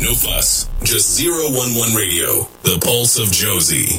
No fuss, just 011 Radio, the pulse of Josie.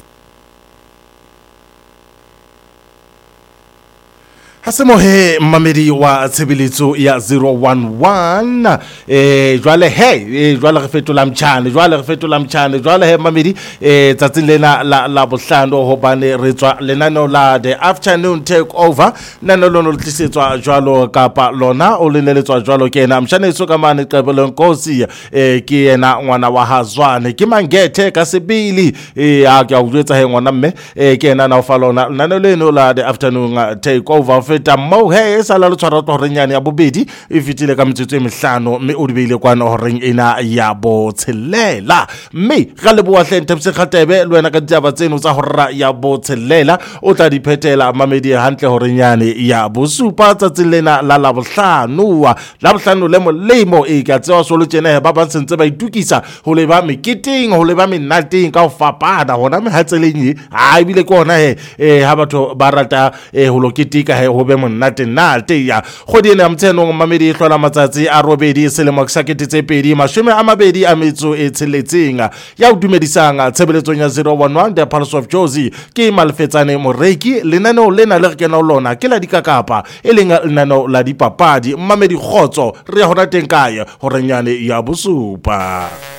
Hasemohe mamedi wa tshebeletso ya 011 jwale jwale re fetola mtjhane jwale he mamedi tsatsing lena la bohlano hobane re tswa lenano la the afternoon take over nano lono le tlisetswa jwalo kapa lona o leneletswa jwalo ke ena mshaneso ka mane Qabelo Nkosi ke yena ngwana wa Hazwane ke Mangethe ka sebili a ke a utlwetsa he ngwana mme ke ena na o fa lona nano leno la the afternoon take over feta mo he sala lo tshwara to renyane ya bobedi e fitile ka metsotso e mehlano mme o dibeile kwana horeng ena ya botshelela mme ga le boa hle ntse kgatebe le wena ka ditaba tseno tsa horra ya botshelela o tla di phetela mamedi hantle horenyane ya bosupa tsa tsilena la bohlano le molemo e ka tsewa solo tjena ba ba sentse ba itukisa ho le ba meketing ho le ba menating ka ho fapana hona me hatselenyi ha ibile kona ha batho ba rata ho loketika ho be monate ya kgodi ne mtsenong mamedi hlola matsatsi a robedi selemo sa 2020 a metso e tsheletseng ya o dumedisang tshebeletsong ya 011 the pulse of Josie ke Malefetsane Moreki lenano lena le re kena lona ke la dikakapa e leng lenano la dipapadi mamedi khotso re hona teng kae horenyane ya bosupa.